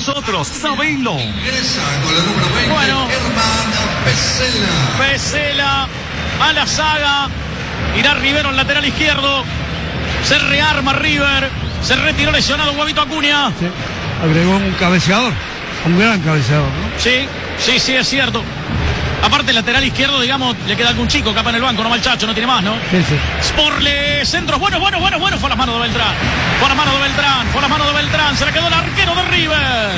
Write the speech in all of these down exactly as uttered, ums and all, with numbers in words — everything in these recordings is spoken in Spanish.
nosotros, sabelo. Bueno, Pesela a la saga. Irá Rivero en lateral izquierdo. Se rearma River. Se retiró lesionado Huevito Acuña. Sí. Agregó un cabeceador. Un gran cabeceador, ¿no? Sí, sí, sí, es cierto. Aparte, el lateral izquierdo, digamos, le queda algún chico capa en el banco, no Malchacho, no tiene más, ¿no? Sí, sí. Sporle, centros, bueno, bueno, bueno, bueno. Fue a las manos de Beltrán. Fue a las manos de Beltrán. Fue a las manos de Beltrán. Se le quedó el arquero de River.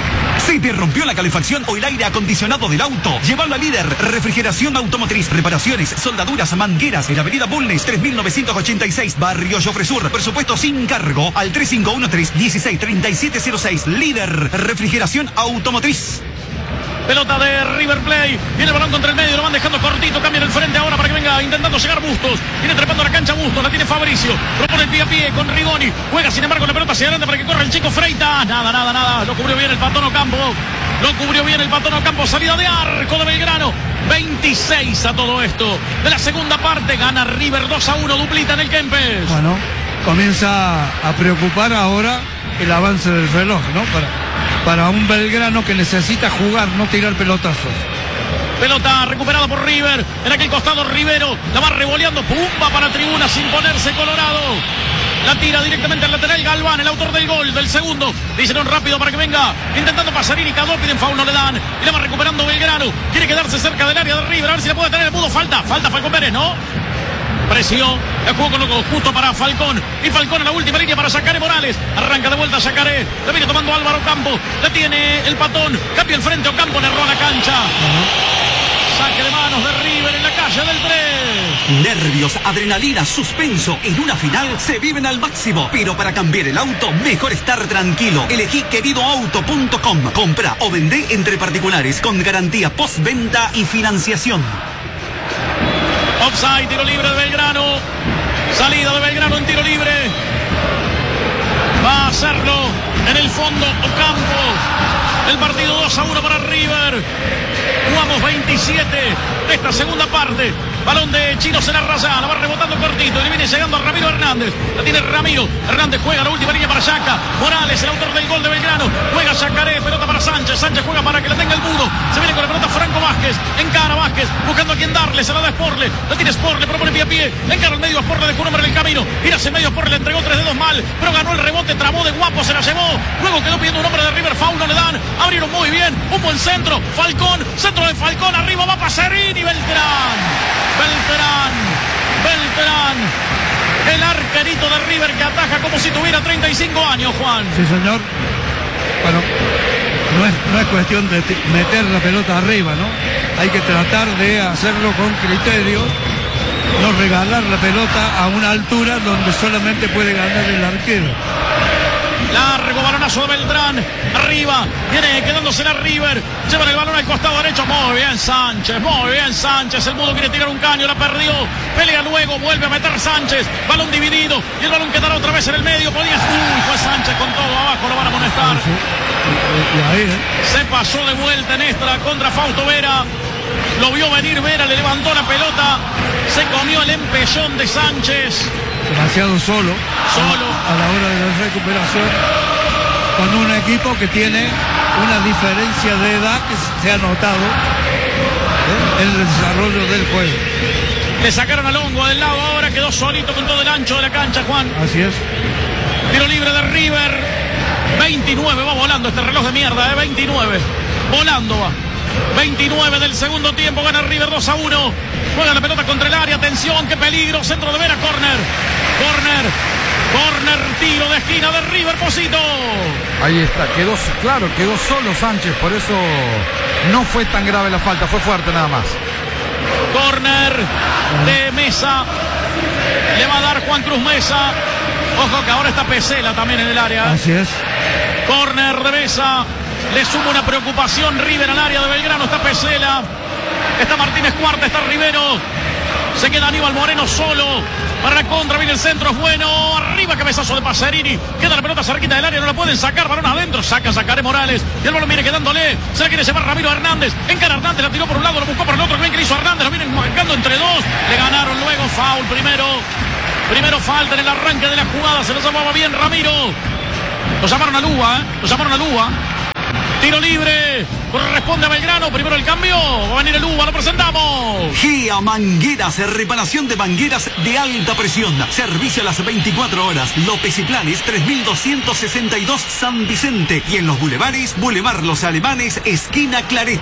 Si te rompió la calefacción o el aire acondicionado del auto, llévalo a Líder Refrigeración Automotriz. Reparaciones, soldaduras, mangueras en Avenida Bulnes tres mil novecientos ochenta y seis, Barrio Jofre Sur. Presupuesto sin cargo al tres cinco uno tres, uno seis, tres siete cero seis. Líder Refrigeración Automotriz. Pelota de River Plate. Viene el balón contra el medio. Lo van dejando cortito. Cambian el frente ahora para que venga intentando llegar Bustos. Viene trepando la cancha Bustos. La tiene Fabricio. Propone el pie a pie con Rigoni. Juega sin embargo la pelota hacia adelante para que corra el chico Freitas. Nada, nada, nada. Lo cubrió bien el Patón Ocampo. Lo cubrió bien el Patón Ocampo. Salida de arco de Belgrano. veintiséis a todo esto. De la segunda parte gana River dos a uno. Duplita en el Kempes. Bueno, comienza a preocupar ahora el avance del reloj, ¿no? Para... Para un Belgrano que necesita jugar, no tirar pelotazos. Pelota recuperada por River. En aquel costado Rivero. La va revoleando. Pumba para tribuna sin ponerse colorado. La tira directamente al lateral Galván, el autor del gol, del segundo. Dicen rápido para que venga. Intentando pasar y Cadó, piden foul, no le dan. Y la va recuperando Belgrano. Quiere quedarse cerca del área de River. A ver si le puede tener el mudo. Falta, falta Falcón Pérez, ¿no? Presió, el juego con lo justo para Falcón. Y Falcón en la última línea para Yacaré Morales. Arranca de vuelta Yacaré. La viene tomando Álvaro Ocampo. La tiene el Patón. Cambia el frente Ocampo, le erró la cancha. Uh-huh. Saque de manos de River en la calle del tres. Nervios, adrenalina, suspenso. En una final se viven al máximo. Pero para cambiar el auto, mejor estar tranquilo. Elegí querido auto punto com. Compra o vendé entre particulares con garantía postventa y financiación. Offside, tiro libre de Belgrano. Salida de Belgrano en tiro libre. Va a hacerlo en el fondo Ocampo. El partido dos a uno para River. Jugamos veintisiete de esta segunda parte. Balón de Chinos en la raya. La va rebotando cortito. Y le viene llegando a Ramiro Hernández. La tiene Ramiro. Hernández juega la última línea para Yaca. Morales, el autor del gol de Belgrano. Juega Yacaré. Pelota para Sánchez. Sánchez juega para que la tenga el mudo. Se viene con la pelota Franco Vázquez. Encara Vázquez. Buscando a quien darle. Se la da Sporle. La tiene Sporle. Propone pie a pie. Encara el medio. Sporle dejó un hombre en el camino. Ir hacia el medio. Sporle le entregó tres dedos mal. Pero ganó el rebote. Trabó de guapo. Se la llevó. Luego quedó pidiendo un hombre de River. Foul no le dan. Abrieron muy bien. Un buen centro. Falcón. Centro de Falcón. Arriba va Pacerini. Beltrán. Beltrán, Beltrán, el arquerito de River que ataja como si tuviera treinta y cinco años, Juan. Sí, señor. Bueno, no es, no es cuestión de meter la pelota arriba, ¿no? Hay que tratar de hacerlo con criterio, no regalar la pelota a una altura donde solamente puede ganar el arquero. Largo balonazo de Beltrán. Arriba. Viene quedándose la River. Llevan el balón al costado derecho. Muy bien Sánchez. Muy bien Sánchez. El mudo quiere tirar un caño. La perdió. Pelea luego. Vuelve a meter Sánchez. Balón dividido. Y el balón quedará otra vez en el medio. Podía... Uy, fue Sánchez con todo abajo. Lo van a amonestar. Sí, sí. Y ahí, ¿eh? Se pasó de vuelta en esta contra Fausto Vera. Lo vio venir Vera. Le levantó la pelota. Se comió el empellón de Sánchez. Demasiado solo, solo a la hora de la recuperación, con un equipo que tiene una diferencia de edad que se ha notado ¿eh? en el desarrollo del juego. Le sacaron al hongo del lado, ahora quedó solito con todo el ancho de la cancha, Juan. Así es. Tiro libre de River. veintinueve, va volando este reloj de mierda, ¿eh? veintinueve. Volando va. veintinueve del segundo tiempo, gana River dos a uno. Juega la pelota contra el área, atención, qué peligro, centro de Vera, córner. Córner, córner, tiro de esquina de River, Posito. Ahí está, quedó, claro, quedó solo Sánchez, por eso no fue tan grave la falta, fue fuerte nada más. Córner de Mesa, le va a dar Juan Cruz Mesa. Ojo que ahora está Pesela también en el área. Así es. Córner de Mesa, le suma una preocupación River al área de Belgrano, está Pesela. Está Martínez Cuarta, está Rivero. Se queda Aníbal Moreno solo. Para la contra, viene el centro, es bueno. Arriba, cabezazo de Pacerini. Queda la pelota cerquita del área, no la pueden sacar. Balón adentro, saca Yacaré Morales. Y el balón viene quedándole. Se la quiere llevar Ramiro Hernández. Encara Hernández, la tiró por un lado, lo buscó por el otro. Bien que le hizo Hernández, lo vienen marcando entre dos. Le ganaron luego, foul primero. Primero falta en el arranque de la jugada. Se lo llamaba bien Ramiro. Lo llamaron a Lúa, ¿eh? Lo llamaron a Lúa. Tiro libre. Corresponde a Belgrano. Primero el cambio. Va a venir el Uva. Lo presentamos. Gia Mangueras, reparación de mangueras de alta presión. Servicio a las veinticuatro horas. López y Planes, tres mil doscientos sesenta y dos San Vicente. Y en los bulevares, Boulevard Los Alemanes, esquina Claret.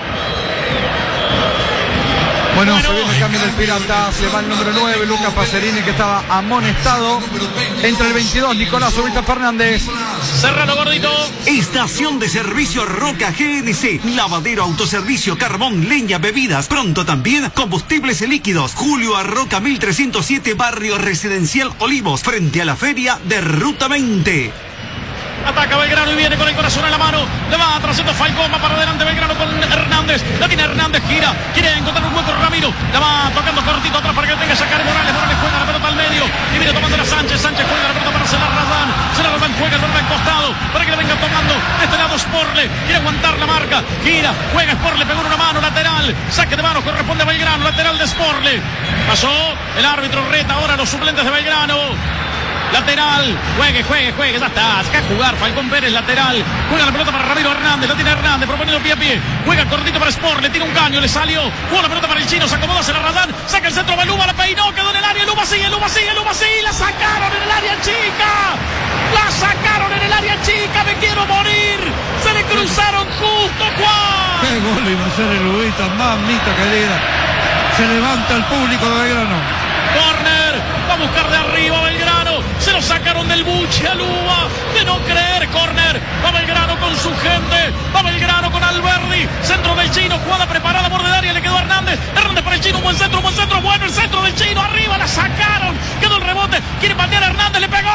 Bueno, Bueno. se viene el cambio del Pirata, se va el número nueve, Luca Pacerini, que estaba amonestado. Entre el veintidós, Nicolás Ubita Fernández. Serrano Gordito. Estación de servicio Roca G N C. Lavadero, autoservicio, carbón, leña, bebidas. Pronto también combustibles líquidos. Julio Arroca mil trescientos siete, barrio residencial Olivos, frente a la feria de Ruta veinte. Ataca Belgrano y viene con el corazón en la mano. Le va atrasando Falcón, va para adelante Belgrano con Hernández. La tiene Hernández, gira. Quiere encontrar un hueco Ramiro. La va tocando cortito atrás para que tenga que sacar Morales. Morales juega la pelota al medio. Y viene tomando la Sánchez. Sánchez juega la pelota para Celar Radán. Celar Radán juega el al costado para que le venga tomando. De este lado Sporle. Quiere aguantar la marca. Gira. Juega Sporle. Pegó una mano lateral. Saque de mano. Corresponde a Belgrano. Lateral de Sporle. Pasó. El árbitro reta ahora a los suplentes de Belgrano. Lateral, juegue, juegue, juegue, ya está, saca a jugar, Falcón Pérez, lateral, juega la pelota para Ramiro Hernández, la tiene Hernández, proponiendo pie a pie, juega cortito para Sport, le tira un caño, le salió, juega la pelota para el chino, se acomoda, se la Radán, saca el centro, va Luma, la peinó, quedó en el área, Luma sigue, Luma sigue, Luma sigue, la sacaron en el área chica, la sacaron en el área chica, me quiero morir, se le cruzaron justo, Juan. Qué gol iba a ser el Ubita, mamita querida. Se levanta el público de Belgrano. Corner, va a buscar de arriba Belgrano, se lo sacaron del buche a Luba, de no creer, corner, va Belgrano con su gente, va Belgrano con Alberdi, centro del chino, jugada preparada, borde de área, le quedó a Hernández, Hernández para el chino, un buen centro, un buen centro, bueno el centro del chino, arriba, la sacaron, quedó el rebote, quiere patear a Hernández, le pegó,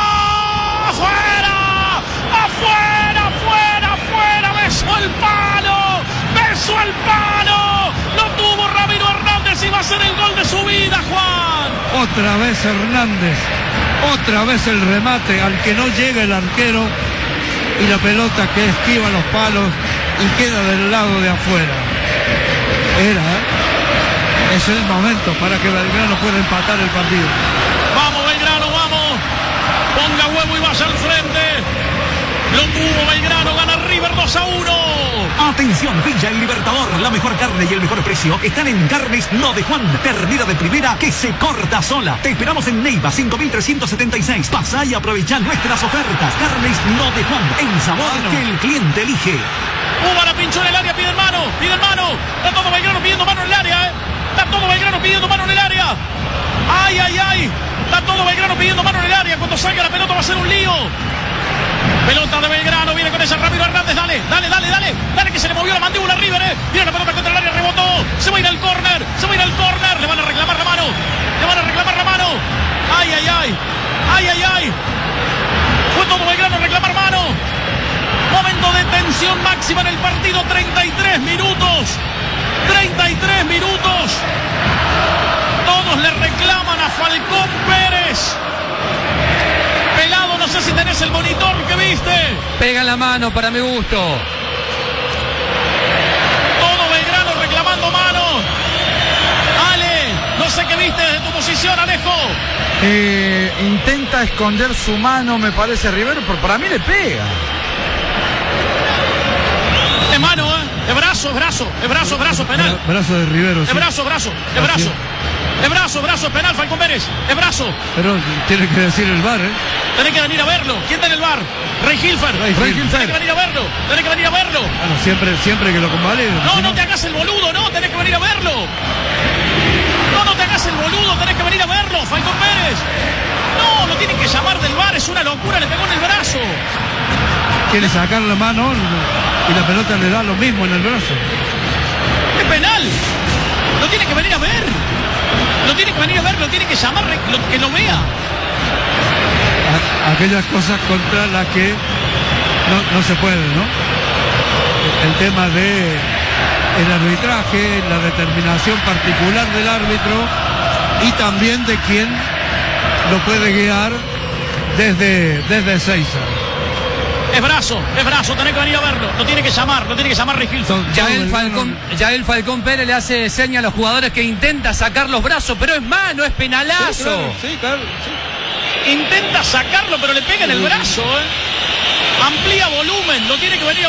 afuera, afuera, afuera, afuera, besó el palo, besó el palo, lo tuvo Ramiro Hernández y va a ser el gol de su vida, Juan. Otra vez Hernández, otra vez el remate al que no llega el arquero y la pelota que esquiva los palos y queda del lado de afuera. Era, ¿eh? Es el momento para que Belgrano pueda empatar el partido. Vamos Belgrano, vamos. Ponga huevo y vaya al frente. Lo tuvo Belgrano, gana River dos a uno. Atención, Villa El Libertador, la mejor carne y el mejor precio están en Carnes No de Juan, ternera de primera que se corta sola. Te esperamos en Neiva cinco mil trescientos setenta y seis. Pasá y aprovecha nuestras ofertas. Carnes No de Juan, el sabor Bueno. que el cliente elige. Uva la pinchó en el área, pide mano, pide mano. Está todo Belgrano pidiendo mano en el área, ¿eh? Está todo Belgrano pidiendo mano en el área. Ay, ay, ay. Está todo Belgrano pidiendo mano en el área. Cuando salga la pelota va a ser un lío. Pelota de Belgrano, viene con ella Ramiro Hernández, dale, dale, dale, dale, dale que se le movió la mandíbula a River, eh. Viene la pelota contra el área, rebotó, se va a ir al córner, se va a ir al córner, le van a reclamar la mano, le van a reclamar la mano. Ay, ay, ay, ay, ay, ay. Fue todo Belgrano a reclamar mano. Momento de tensión máxima en el partido, treinta y tres minutos, treinta y tres minutos. Todos le reclaman a Falcón Pérez. Pelado, no sé si tenés el monitor que viste. Pega la mano para mi gusto. Todo Belgrano reclamando mano. Ale, no sé qué viste desde tu posición, Alejo. Eh, intenta esconder su mano, me parece, Rivero, pero para mí le pega. Es mano, ¿eh? Es brazo, es brazo, es brazo, es brazo, penal. Bra- Brazo de Rivero, Es sí. brazo, brazo, es brazo. Es brazo, brazo, es penal, Falcón Pérez. Es brazo. Pero tiene que decir el V A R, ¿eh? Tenés que venir a verlo. ¿Quién está en el bar? Rey Hilfer. Rey Rey Hilfer. Tenés que venir a verlo. Tenés que venir a verlo. Bueno, siempre, siempre que lo convaliden. No, si no te hagas el boludo, no, tenés que venir a verlo. No, no te hagas el boludo, tenés que venir a verlo, Falcón Pérez. No, lo tienen que llamar del bar, es una locura, le pegó en el brazo. quiere sacar la mano y la pelota le da lo mismo en el brazo. Es penal. Lo tiene que venir a ver. Lo tiene que venir a ver, lo tiene que llamar, lo- que lo vea. A- aquellas cosas contra las que no, no se puede, ¿no? El tema de el arbitraje, la determinación particular del árbitro y también de quien lo puede guiar desde, desde Ezeiza. Es brazo, es brazo, tenés que venir a verlo. Lo tiene que llamar, lo tiene que llamar Rigil. Todo- Ya todo el Belgrano- Falcón, ya el Falcón Pérez le hace seña a los jugadores que intenta sacar los brazos, pero es mano, es penalazo. Sí, claro, sí, claro, sí. Intenta sacarlo, pero le pega en el brazo, ¿eh? Amplía volumen, lo tiene que venir a